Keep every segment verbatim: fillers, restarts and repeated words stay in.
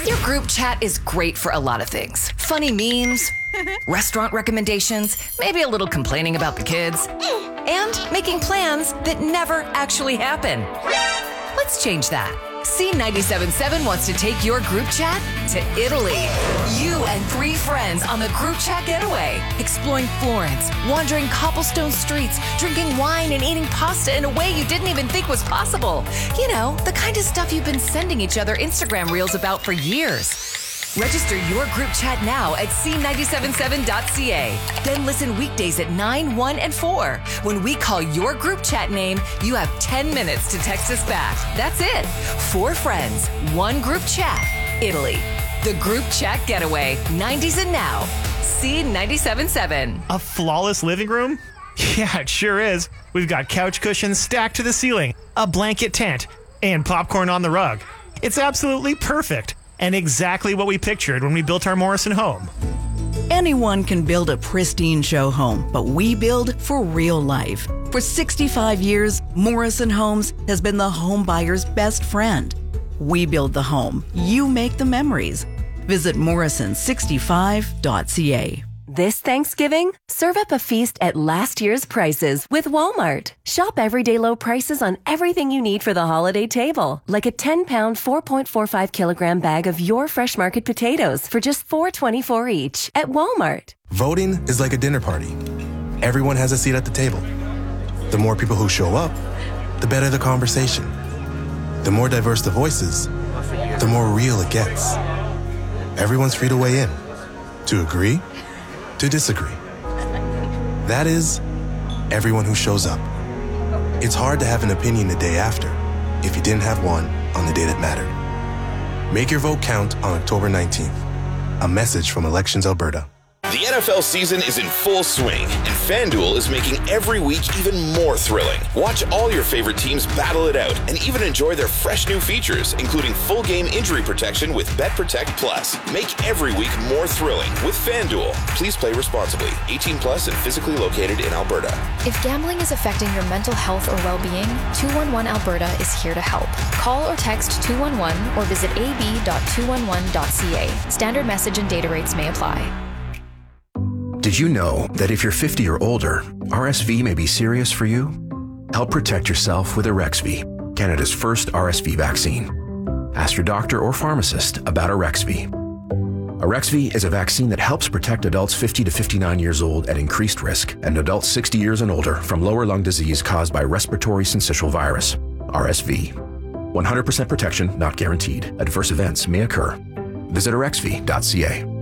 Your group chat is great for a lot of things. Funny memes, restaurant recommendations, maybe a little complaining about the kids, and making plans that never actually happen. Let's change that. C ninety-seven point seven wants to take your group chat to Italy. You and three friends on the group chat getaway, exploring Florence, wandering cobblestone streets, drinking wine and eating pasta in a way you didn't even think was possible. You know, the kind of stuff you've been sending each other Instagram reels about for years. Register your group chat now at c nine seven seven dot c a. Then listen weekdays at nine, one, and four. When we call your group chat name, you have ten minutes to text us back. That's it. Four friends, one group chat, Italy. The group chat getaway, nineties and now. C ninety-seven point seven. A flawless living room? Yeah, it sure is. We've got couch cushions stacked to the ceiling, a blanket tent, and popcorn on the rug. It's absolutely perfect. And exactly what we pictured when we built our Morrison home. Anyone can build a pristine show home, but we build for real life. For sixty-five years, Morrison Homes has been the home buyer's best friend. We build the home. You make the memories. Visit morrison sixty-five dot c a. This Thanksgiving, serve up a feast at last year's prices with Walmart. Shop everyday low prices on everything you need for the holiday table, like a ten pound, four point four five kilogram bag of your Fresh Market potatoes for just four twenty-four each at Walmart. Voting is like a dinner party. Everyone has a seat at the table. The more people who show up, the better the conversation. The more diverse the voices, the more real it gets. Everyone's free to weigh in, to agree, to disagree. That is, everyone who shows up. It's hard to have an opinion the day after if you didn't have one on the day that mattered. Make your vote count on October nineteenth. A message from Elections Alberta. The N F L season is in full swing, and FanDuel is making every week even more thrilling. Watch all your favorite teams battle it out and even enjoy their fresh new features, including full game injury protection with Bet Protect Plus. Make every week more thrilling with FanDuel. Please play responsibly. eighteen plus and physically located in Alberta. If gambling is affecting your mental health or well-being, two one one Alberta is here to help. Call or text two one one or visit a b dot two one one dot c a. Standard message and data rates may apply. Did you know that if you're fifty or older, R S V may be serious for you? Help protect yourself with Arexvy, Canada's first R S V vaccine. Ask your doctor or pharmacist about Arexvy. Arexvy is a vaccine that helps protect adults fifty to fifty-nine years old at increased risk and adults sixty years and older from lower lung disease caused by respiratory syncytial virus, R S V. one hundred percent protection not guaranteed. Adverse events may occur. Visit arexvy dot c a.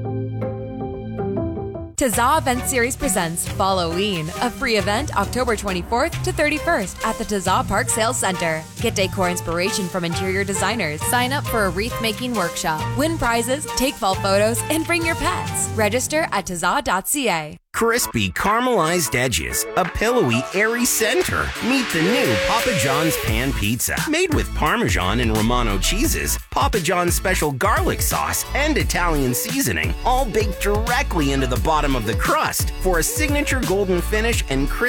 Tazza Event Series presents Halloween, a free event October twenty-fourth to thirty-first at the Tazza Park Sales Center. Get decor inspiration from interior designers, sign up for a wreath-making workshop, win prizes, take fall photos, and bring your pets. Register at tazza dot c a. Crispy caramelized edges, a pillowy, airy center. Meet the new Papa John's Pan Pizza. Made with Parmesan and Romano cheeses, Papa John's special garlic sauce, and Italian seasoning, all baked directly into the bottom of the crust for a signature golden finish and crisp